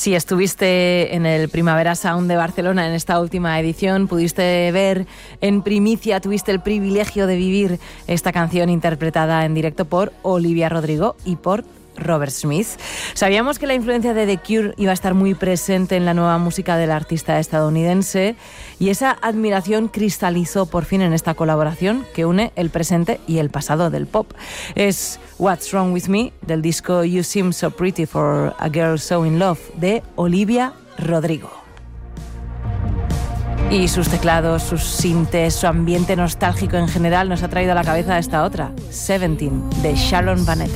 Si estuviste en el Primavera Sound de Barcelona en esta última edición, pudiste ver en primicia, tuviste el privilegio de vivir esta canción interpretada en directo por Olivia Rodrigo y por Robert Smith. Sabíamos que la influencia de The Cure iba a estar muy presente en la nueva música del artista estadounidense y esa admiración cristalizó por fin en esta colaboración que une el presente y el pasado del pop. Es What's Wrong With Me del disco You Seem So Pretty for a Girl So In Love de Olivia Rodrigo. Y sus teclados, sus sintes, su ambiente nostálgico en general nos ha traído a la cabeza esta otra, 17 de Sharon Van Etten.